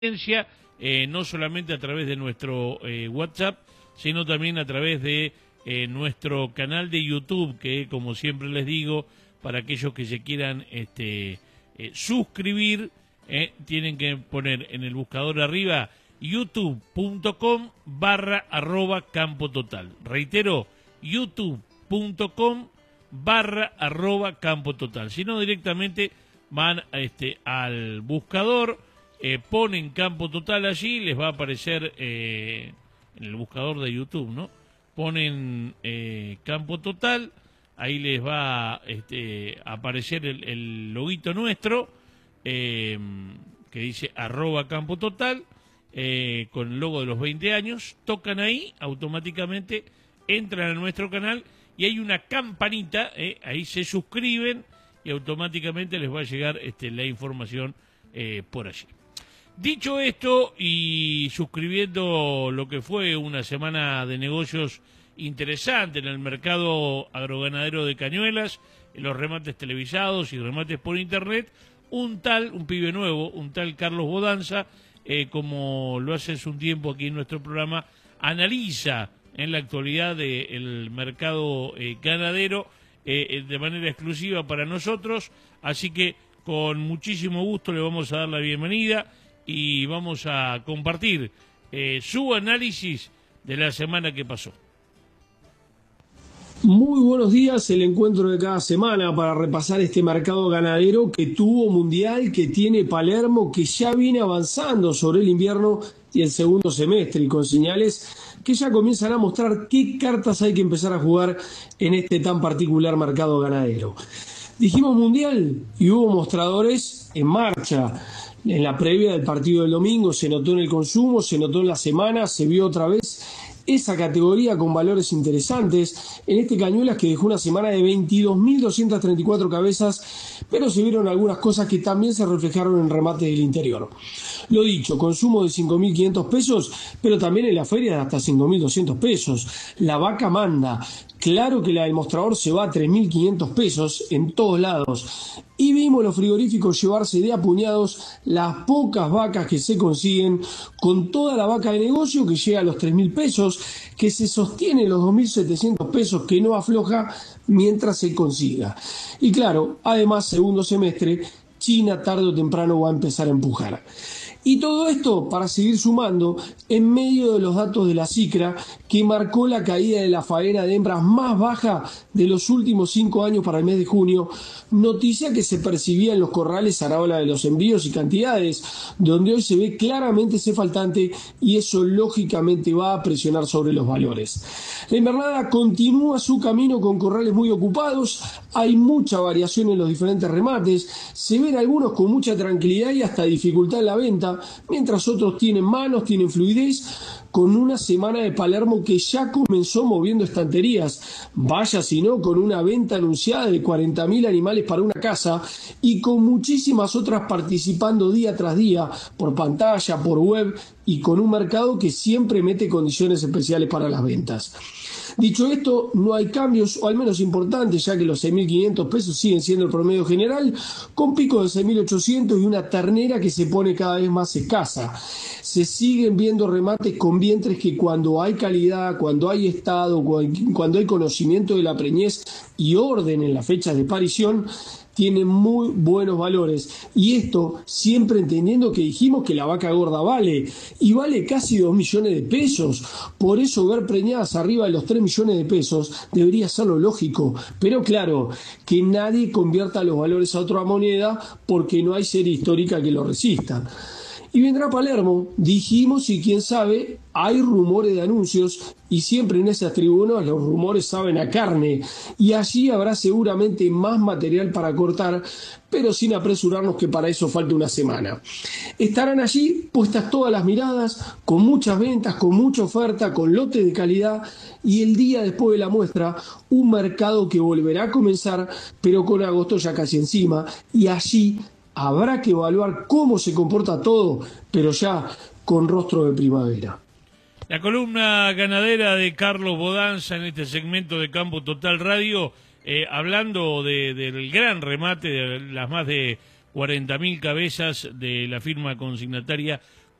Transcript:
no solamente a través de nuestro WhatsApp, sino también a través de nuestro canal de YouTube, que como siempre les digo, para aquellos que se quieran suscribir, tienen que poner en el buscador arriba youtube.com/Campo Total. Reitero, youtube.com/Campo Total. Si no, directamente van al buscador, ponen Campo Total allí, les va a aparecer en el buscador de YouTube, ¿no? Ponen Campo Total, ahí les va a aparecer el loguito nuestro, que dice @Campo Total, con el logo de los 20 años, tocan ahí, automáticamente entran a nuestro canal y hay una campanita, ahí se suscriben y automáticamente les va a llegar la información por allí. Dicho esto, y suscribiendo lo que fue una semana de negocios interesante en el mercado agroganadero de Cañuelas, en los remates televisados y remates por internet, un pibe nuevo, un tal Carlos Bodanza, como lo hace hace un tiempo aquí en nuestro programa, analiza en la actualidad el mercado ganadero de manera exclusiva para nosotros, así que con muchísimo gusto le vamos a dar la bienvenida y vamos a compartir su análisis de la semana que pasó. Muy buenos días, el encuentro de cada semana para repasar este mercado ganadero que tuvo mundial, que tiene Palermo, que ya viene avanzando sobre el invierno y el segundo semestre, y con señales que ya comienzan a mostrar qué cartas hay que empezar a jugar en este tan particular mercado ganadero. Dijimos mundial y hubo mostradores en marcha. En la previa del partido del domingo se notó en el consumo, se notó en la semana, se vio otra vez esa categoría con valores interesantes en Cañuelas, que dejó una semana de 22.234 cabezas, pero se vieron algunas cosas que también se reflejaron en remates del interior. Lo dicho, consumo de 5.500 pesos, pero también en la feria de hasta 5.200 pesos. La vaca manda. Claro que la del mostrador se va a 3.500 pesos en todos lados. Y vimos los frigoríficos llevarse de a puñados las pocas vacas que se consiguen, con toda la vaca de negocio que llega a los 3.000 pesos, que se sostiene los 2.700 pesos, que no afloja mientras se consiga. Y claro, además, segundo semestre, China tarde o temprano va a empezar a empujar. Y todo esto para seguir sumando en medio de los datos de la CICRA, que marcó la caída de la faena de hembras más baja de los últimos 5 años para el mes de junio, noticia que se percibía en los corrales a la hora de los envíos y cantidades, donde hoy se ve claramente ese faltante, y eso lógicamente va a presionar sobre los valores. La invernada continúa su camino con corrales muy ocupados, hay mucha variación en los diferentes remates, se ven algunos con mucha tranquilidad y hasta dificultad en la venta, mientras otros tienen manos, tienen fluidez, con una semana de Palermo que ya comenzó moviendo estanterías, vaya si no, con una venta anunciada de 40.000 animales para una casa y con muchísimas otras participando día tras día, por pantalla, por web, y con un mercado que siempre mete condiciones especiales para las ventas. Dicho esto, no hay cambios, o al menos importantes, ya que los 6.500 pesos siguen siendo el promedio general, con picos de 6.800 y una ternera que se pone cada vez más escasa. Se siguen viendo remates con vientres que, cuando hay calidad, cuando hay estado, cuando hay conocimiento de la preñez y orden en las fechas de parición, tienen muy buenos valores, y esto siempre entendiendo que dijimos que la vaca gorda vale, y vale casi 2 millones de pesos. Por eso ver preñadas arriba de los 3 millones de pesos debería ser lo lógico, pero claro, que nadie convierta los valores a otra moneda, porque no hay serie histórica que lo resista. Y vendrá Palermo, dijimos, y quién sabe, hay rumores de anuncios, y siempre en esas tribunas los rumores saben a carne, y allí habrá seguramente más material para cortar, pero sin apresurarnos, que para eso falta una semana. Estarán allí puestas todas las miradas, con muchas ventas, con mucha oferta, con lotes de calidad, y el día después de la muestra, un mercado que volverá a comenzar, pero con agosto ya casi encima, y allí habrá que evaluar cómo se comporta todo, pero ya con rostro de primavera. La columna ganadera de Carlos Bodanza en este segmento de Campo Total Radio, hablando del gran remate de las más de 40.000 cabezas de la firma consignataria